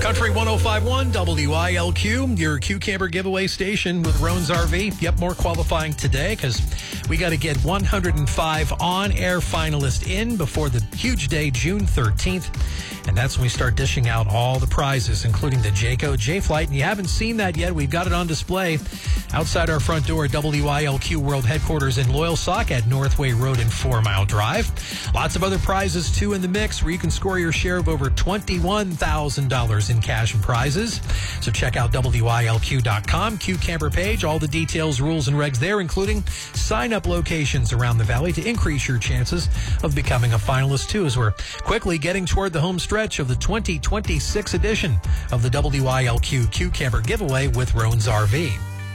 Country 105.1 WILQ, your Q Camper giveaway station with Roan's RV. Yep, more qualifying today because we got to get 105 on-air finalists in before the huge day, June 13th. And that's when we start dishing out all the prizes, including the Jayco J-Flight. And you haven't seen that yet. We've got it on display outside our front door at WILQ World Headquarters in Loyalsock at Northway Road and 4 Mile Drive. Lots of other prizes, too, in the mix where you can score your share of over $21,000 in cash and prizes. So check out WILQ.com, Q Camper page, all the details, rules, and regs there, including sign-up locations around the valley to increase your chances of becoming a finalist, too, as we're quickly getting toward the home stretch of the 2026 edition of the WILQ Q Camper giveaway with Roan's RV.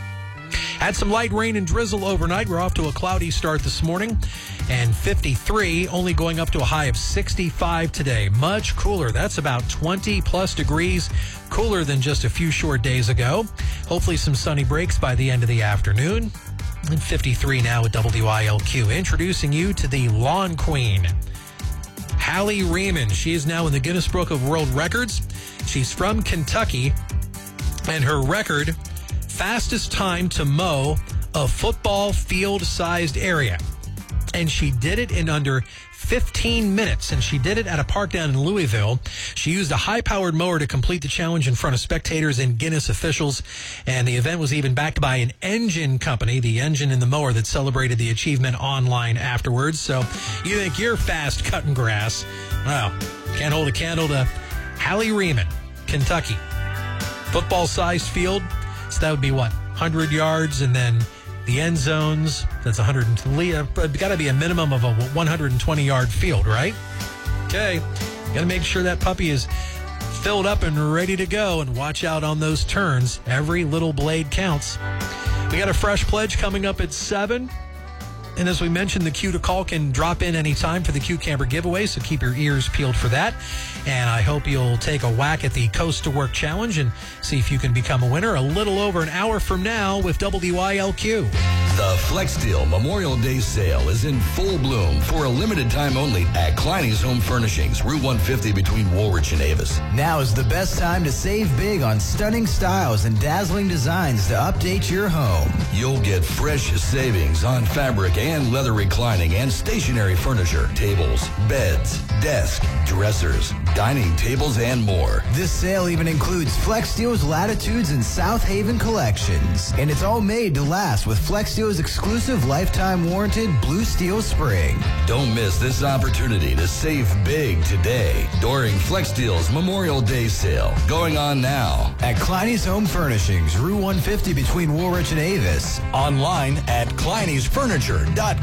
Had some light rain and drizzle overnight. We're off to a cloudy start this morning, and 53, only going up to a high of 65 today. Much cooler. That's about 20-plus degrees cooler than just a few short days ago. Hopefully some sunny breaks by the end of the afternoon. And 53 now at WILQ. Introducing you to the Lawn Queen, Hallie Riemann. She is now in the Guinness Book of World Records. She's from Kentucky, and her record, fastest time to mow a football field-sized area. And she did it in under 15 minutes, and she did it at a park down in Louisville. She used a high-powered mower to complete the challenge in front of spectators and Guinness officials, and the event was even backed by an engine company, the engine in the mower, that celebrated the achievement online afterwards. So you think you're fast cutting grass? Well, can't hold a candle to Hallie Riemann, Kentucky. Football-sized field, so that would be what, 100 yards, and then the end zones, that's 100. Got to be a minimum of a 120-yard field, right? Okay. Got to make sure that puppy is filled up and ready to go, and watch out on those turns. Every little blade counts. We got a fresh pledge coming up at 7. And as we mentioned, the Q to call can drop in anytime for the Q Camper giveaway, so keep your ears peeled for that. And I hope you'll take a whack at the Coast to Work Challenge and see if you can become a winner a little over an hour from now with WILQ. The Flex Deal Memorial Day sale is in full bloom for a limited time only at Kleiny's Home Furnishings, Route 150 between Woolwich and Avis. Now is the best time to save big on stunning styles and dazzling designs to update your home. You'll get fresh savings on fabric and leather reclining and stationary furniture, tables, beds, desks, dressers, dining tables, and more. This sale even includes Flex Deal's Latitudes and South Haven collections. And it's all made to last with Flex Deal's exclusive lifetime warranted Blue Steel Spring. Don't miss this opportunity to save big today during Flex Deal's Memorial Day sale, going on now at Kleiny's Home Furnishings, Route 150 between Woolwich and Avis. Online at Kleiny'sFurniture.com.